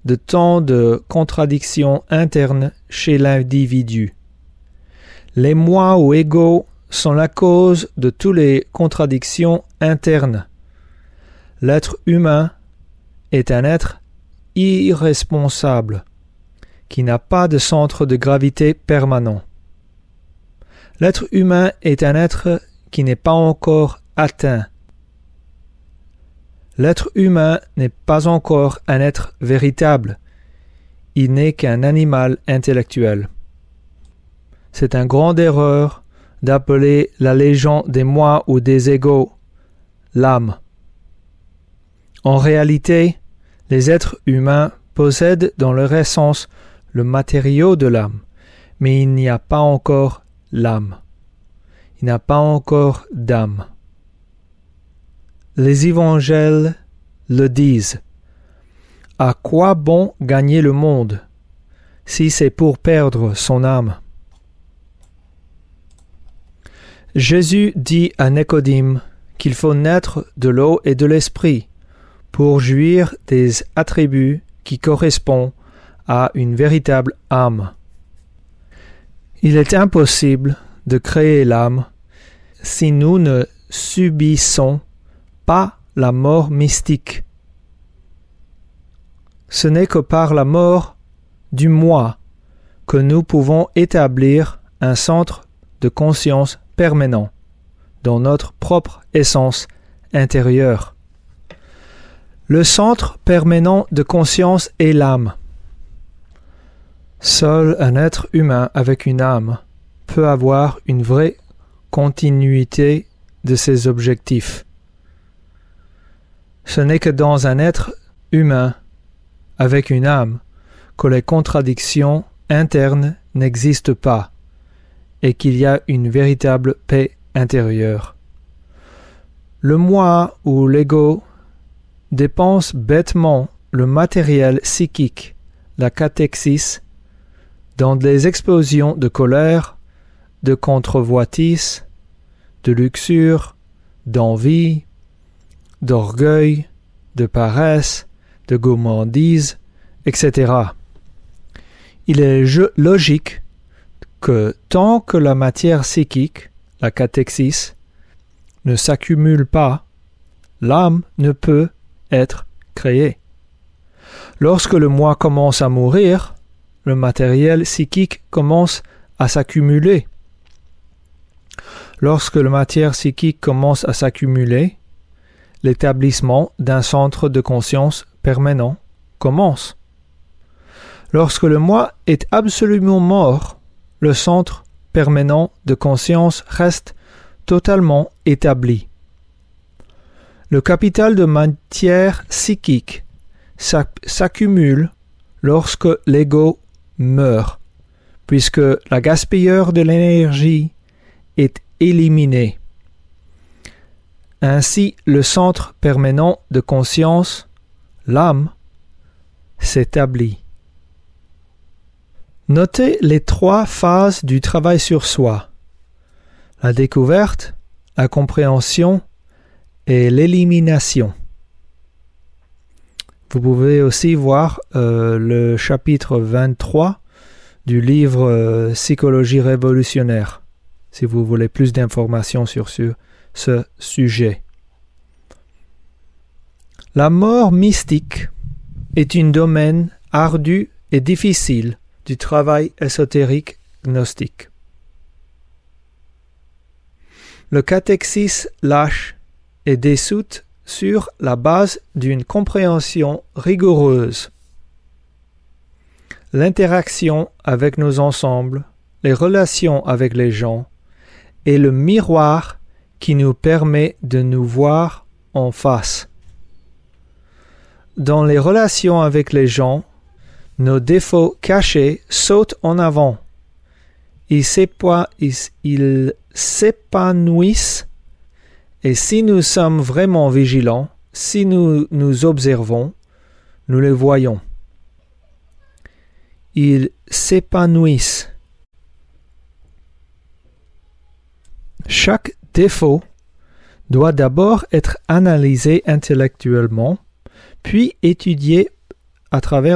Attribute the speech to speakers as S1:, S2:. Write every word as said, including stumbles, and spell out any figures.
S1: de tant de contradictions internes chez l'individu. Les moi ou égos sont la cause de toutes les contradictions internes. L'être humain est un être irresponsable, qui n'a pas de centre de gravité permanent. L'être humain est un être qui n'est pas encore atteint. L'être humain n'est pas encore un être véritable. Il n'est qu'un animal intellectuel. C'est une grande erreur d'appeler la légion des moi ou des égos l'âme. En réalité, les êtres humains possèdent dans leur essence le matériau de l'âme, mais il n'y a pas encore l'âme. Il n'y a pas encore d'âme. Les évangiles le disent. À quoi bon gagner le monde, si c'est pour perdre son âme? Jésus dit à Nicodème qu'il faut naître de l'eau et de l'esprit pour jouir des attributs qui correspondent à une véritable âme. Il est impossible de créer l'âme si nous ne subissons pas la mort mystique. Ce n'est que par la mort du moi que nous pouvons établir un centre de conscience permanent dans notre propre essence intérieure. Le centre permanent de conscience est l'âme. Seul un être humain avec une âme peut avoir une vraie continuité de ses objectifs. Ce n'est que dans un être humain avec une âme que les contradictions internes n'existent pas et qu'il y a une véritable paix intérieure. Le moi ou l'ego dépense bêtement le matériel psychique, la cathexis, dans des explosions de colère, de controverse, de luxure, d'envie, d'orgueil, de paresse, de gourmandise, et cetera. Il est logique que tant que la matière psychique, la cathexis, ne s'accumule pas, l'âme ne peut être créée. Lorsque le moi commence à mourir, le matériel psychique commence à s'accumuler. Lorsque la matière psychique commence à s'accumuler, l'établissement d'un centre de conscience permanent commence. Lorsque le moi est absolument mort, le centre permanent de conscience reste totalement établi. Le capital de matière psychique s'accumule lorsque l'ego meurt, puisque la gaspilleur de l'énergie est éliminé. Ainsi, le centre permanent de conscience, l'âme, s'établit. Notez les trois phases du travail sur soi: la découverte, la compréhension et l'élimination. Vous pouvez aussi voir euh, le chapitre vingt-trois du livre euh, Psychologie révolutionnaire, si vous voulez plus d'informations sur ce, ce sujet. La mort mystique est un domaine ardu et difficile du travail ésotérique gnostique. Le catéchisme lâche est dissoute sur la base d'une compréhension rigoureuse. L'interaction avec nos ensembles, les relations avec les gens, est le miroir qui nous permet de nous voir en face. Dans les relations avec les gens, nos défauts cachés sautent en avant. Ils s'épanouissent et si nous sommes vraiment vigilants, si nous nous observons, nous les voyons. Ils s'épanouissent. Chaque défaut doit d'abord être analysé intellectuellement, puis étudié à travers